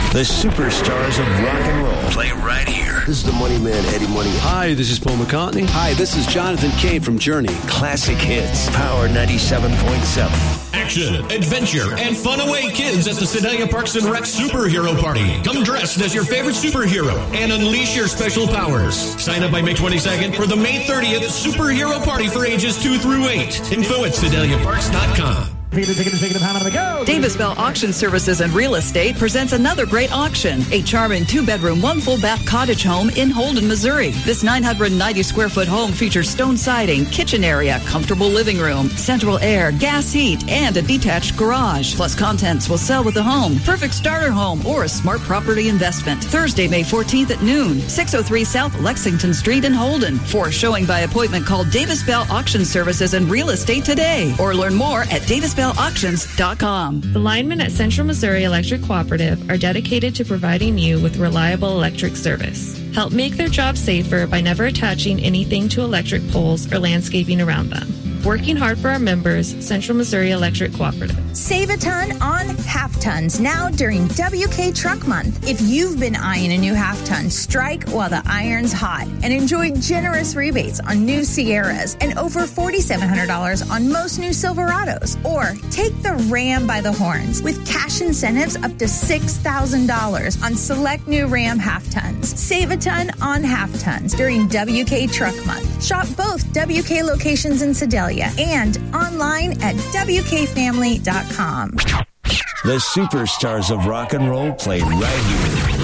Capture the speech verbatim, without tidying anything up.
The superstars of rock and roll play right here. This is the Money Man, Eddie Money. Hi, this is Paul McCartney. Hi, this is Jonathan Cain from Journey. Classic hits. Power ninety-seven point seven. Action, adventure, and fun away, kids, at the Sedalia Parks and Rec Superhero Party. Come dressed as your favorite superhero and unleash your special powers. Sign up by May twenty-second for the May thirtieth Superhero Party for ages two through eight. Info at sedalia parks dot com. Davis Bell Auction Services and Real Estate presents another great auction. A charming two-bedroom, one full-bath cottage home in Holden, Missouri. This nine hundred ninety square foot home features stone siding, kitchen area, comfortable living room, central air, gas heat, and a detached garage. Plus, contents will sell with the home. Perfect starter home or a smart property investment. Thursday, May fourteenth at noon. six oh three South Lexington Street in Holden. For a showing by appointment, call Davis Bell Auction Services and Real Estate today. Or learn more at davis bell auctions dot com. The linemen at Central Missouri Electric Cooperative are dedicated to providing you with reliable electric service. Help make their job safer by never attaching anything to electric poles or landscaping around them. Working hard for our members, Central Missouri Electric Cooperative. Save a ton on half tons now during W K Truck Month. If you've been eyeing a new half ton, strike while the iron's hot and enjoy generous rebates on new Sierras and over four thousand seven hundred dollars on most new Silverados. Or take the Ram by the horns with cash incentives up to six thousand dollars on select new Ram half tons. Save a ton on half tons during W K Truck Month. Shop both W K locations in Sedalia and online at w k family dot com. The superstars of rock and roll play right here.